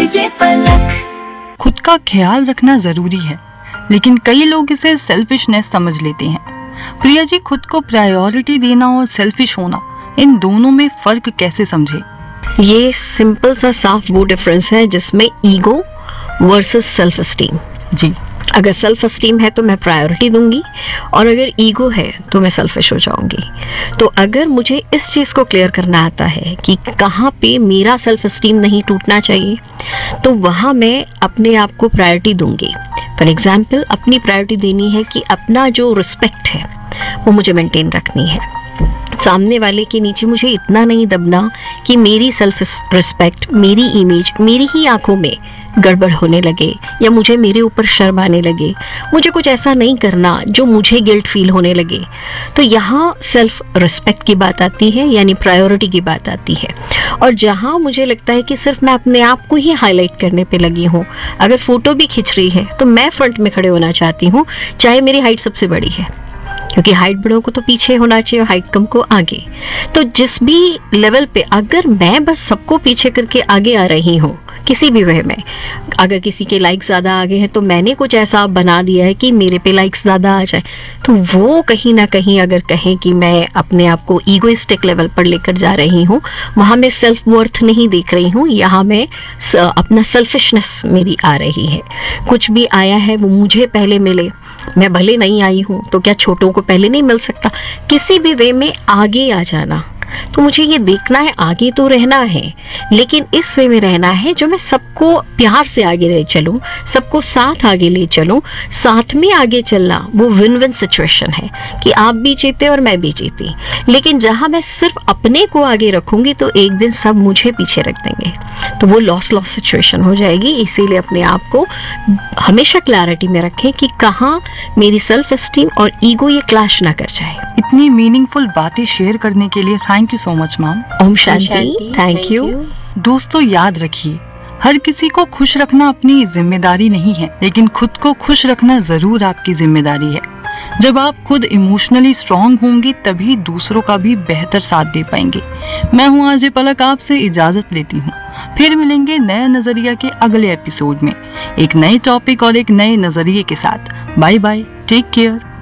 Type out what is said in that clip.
DJ पलक। खुद का ख्याल रखना जरूरी है, लेकिन कई लोग इसे सेल्फिशनेस समझ लेते हैं। प्रिया जी, खुद को प्रायोरिटी देना और सेल्फिश होना, इन दोनों में फर्क कैसे समझे? ये सिंपल सा साफ वो डिफरेंस है जिसमें ईगो वर्सेस सेल्फ एस्टीम। जी, अगर सेल्फ एस्टीम है तो मैं प्रायोरिटी दूंगी, और अगर ईगो है तो मैं सेल्फिश हो जाऊंगी। तो अगर मुझे इस चीज को क्लियर करना आता है कि कहाँ पे मेरा सेल्फ एस्टीम नहीं टूटना चाहिए, तो वहां मैं अपने आप को प्रायोरिटी दूंगी। फॉर एग्जाम्पल, अपनी प्रायोरिटी देनी है कि अपना जो रिस्पेक्ट है वो मुझे मेंटेन रखनी है। सामने वाले के नीचे मुझे इतना नहीं दबना कि मेरी सेल्फ रिस्पेक्ट, मेरी इमेज मेरी ही आंखों में गड़बड़ होने लगे, या मुझे मेरे ऊपर शर्म आने लगे। मुझे कुछ ऐसा नहीं करना जो मुझे गिल्ट फील होने लगे। तो यहाँ सेल्फ रिस्पेक्ट की बात आती है, यानी प्रायोरिटी की बात आती है। और जहाँ मुझे लगता है कि सिर्फ मैं अपने आप को ही हाईलाइट करने पे लगी हूँ, अगर फोटो भी खिंच रही है तो मैं फ्रंट में खड़े होना चाहती हूँ, चाहे मेरी हाइट सबसे बड़ी है, क्योंकि हाइट बड़ों को तो पीछे होना चाहिए और हाइट कम को आगे। तो जिस भी लेवल पे अगर मैं बस सबको पीछे करके आगे आ रही हूँ किसी भी वे में, अगर किसी के लाइक्स ज्यादा आगे हैं तो मैंने कुछ ऐसा बना दिया है कि मेरे पे लाइक्स ज्यादा आ जाए, तो वो कहीं ना कहीं अगर कहें कि मैं अपने आप को ईगोइस्टिक लेवल पर लेकर जा रही हूँ, वहां मैं सेल्फ वर्थ नहीं देख रही हूँ, यहाँ मैं अपना सेल्फिशनेस मेरी आ रही है। कुछ भी आया है वो मुझे पहले मिले, मैं भले नहीं आई हूँ तो क्या छोटों को पहले नहीं मिल सकता? किसी भी वे में आगे आ जाना, तो मुझे ये देखना है, आगे तो रहना है, लेकिन इस वे में रहना है जो मैं सबको प्यार से आगे ले चलूं, सबको साथ आगे ले चलूं। साथ में आगे चलना वो विन विन सिचुएशन है कि आप भी जीते और मैं भी जीती। लेकिन जहां मैं सिर्फ अपने को आगे रखूंगी तो एक दिन सब मुझे पीछे रख देंगे, तो वो लॉस लॉस सिचुएशन हो जाएगी। इसीलिए अपने आप को हमेशा क्लैरिटी में रखें कि कहाँ मेरी सेल्फ एस्टीम और ईगो ये क्लैश ना कर जाए। इतनी मीनिंगफुल बातें शेयर करने के लिए thank you so much ma'am. Om Shanti. Thank you. दोस्तों, याद रखिए, हर किसी को खुश रखना अपनी जिम्मेदारी नहीं है, लेकिन खुद को खुश रखना जरूर आपकी जिम्मेदारी है। जब आप खुद इमोशनली स्ट्रांग होंगे तभी दूसरों का भी बेहतर साथ दे पाएंगे। मैं हूँ आरजे पलक, आपसे इजाजत लेती हूँ। फिर मिलेंगे नए नजरिया के अगले एपिसोड में, एक नए टॉपिक और एक नए नजरिए के साथ। Bye bye, take care.